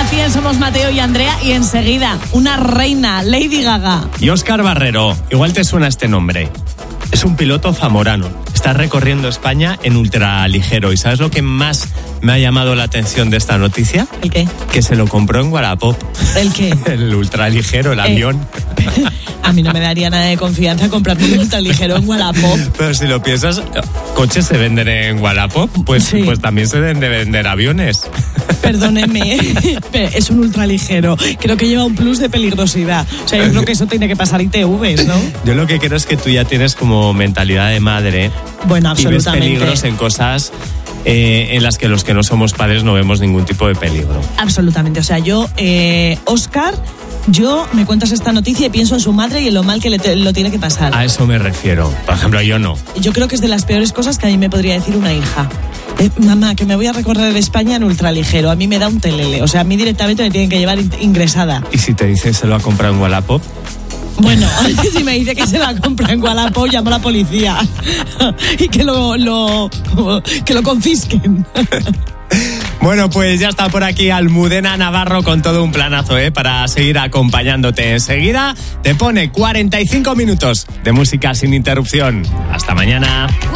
100 somos Mateo y Andrea y enseguida una reina, Lady Gaga. Y Óscar Barrero, igual te suena este nombre. Es un piloto zamorano. Está recorriendo España en ultraligero. ¿Y sabes lo que más me ha llamado la atención de esta noticia? ¿El qué? Que se lo compró en Wallapop. ¿El qué? El ultraligero, el avión. A mí no me daría nada de confianza comprarme un ultraligero en Wallapop. Pero si lo piensas, coches se venden en Wallapop, pues, Sí. pues también se deben de vender aviones. Perdóneme, es un ultraligero. Creo que lleva un plus de peligrosidad. O sea, yo creo que eso tiene que pasar ITVs, ¿no? Yo lo que creo es que tú ya tienes como mentalidad de madre. Bueno, Y ves absolutamente. peligros en cosas en las que los que no somos padres no vemos ningún tipo de peligro. Absolutamente. O sea, yo, Óscar, me cuentas esta noticia y pienso en su madre y en lo mal que lo tiene que pasar. A eso me refiero. Por ejemplo, yo no. Yo creo que es de las peores cosas que a mí me podría decir una hija. Mamá, que me voy a recorrer España en ultraligero. A mí me da un telele. O sea, a mí directamente me tienen que llevar ingresada. ¿Y si te dicen se lo ha comprado en Wallapop? Bueno, si me dice que se la compra en Wallapop, llamo a la policía. Y que lo confisquen. Bueno, pues ya está por aquí Almudena Navarro con todo un planazo, para seguir acompañándote. Enseguida te pone 45 minutos de música sin interrupción. Hasta mañana.